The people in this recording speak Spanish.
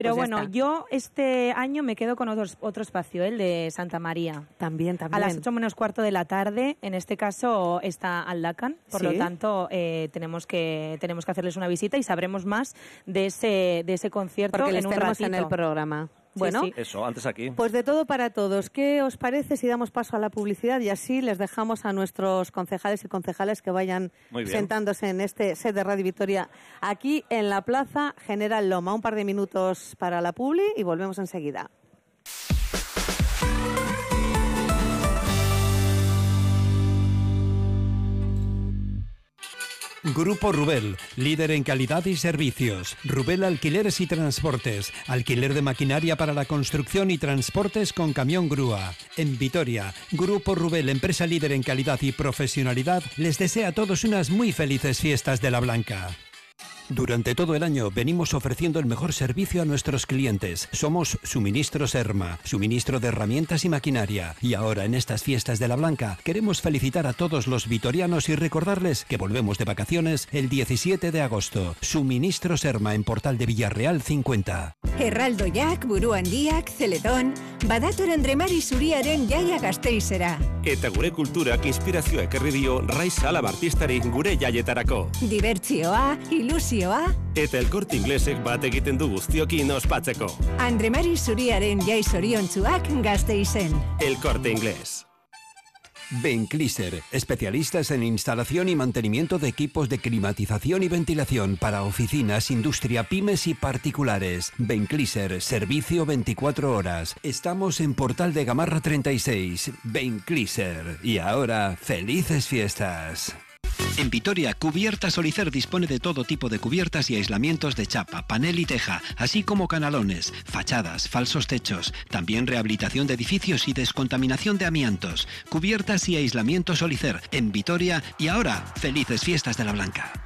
Pero Pues bueno, yo este año me quedo con otro espacio, el de Santa María. También. A las 8 menos cuarto de la tarde, en este caso está Aldacan, por lo tanto tenemos que hacerles una visita y sabremos más de ese concierto porque en un tenemos ratito. en el programa. Bueno, sí. Eso, antes aquí. Pues de todo para todos. ¿Qué os parece si damos paso a la publicidad y así les dejamos a nuestros concejales y concejales que vayan sentándose en este set de Radio Vitoria aquí en la Plaza General Loma? Un par de minutos para la publi y volvemos enseguida. Grupo Rubel, líder en calidad y servicios. Rubel Alquileres y Transportes. Alquiler de maquinaria para la construcción y transportes con camión grúa. En Vitoria, Grupo Rubel, empresa líder en calidad y profesionalidad, les desea a todos unas muy felices fiestas de la Blanca. Durante todo el año venimos ofreciendo el mejor servicio a nuestros clientes. Somos Suministros Erma, suministro de herramientas y maquinaria. Y ahora, en estas fiestas de la Blanca, queremos felicitar a todos los vitorianos y recordarles que volvemos de vacaciones el 17 de agosto. Suministros Erma en Portal de Villarreal 50. Erraldoiak, buruhandiak, zeledon, badatoren Remari Zuriaren jaia Gasteizera. Eta gure kulturak inspirazioa ekarri dio Raiz Alaba artistari gure jaietarako. Dibertsioa, ilusioa. Eta El Corte Inglesek bat egiten du guztiokin ospatzeko. Andremari Zuriaren jai zoriontsuak Gasteizen. El Corte Inglés. Bencliser, especialistas en instalación y mantenimiento de equipos de climatización y ventilación para oficinas, industria, pymes y particulares. Bencliser, servicio 24 horas. Estamos en Portal de Gamarra 36. Bencliser. Y ahora, felices fiestas. En Vitoria, Cubiertas Solicer dispone de todo tipo de cubiertas y aislamientos de chapa, panel y teja, así como canalones, fachadas, falsos techos, también rehabilitación de edificios y descontaminación de amiantos. Cubiertas y aislamientos Solicer en Vitoria y ahora, felices fiestas de la Blanca.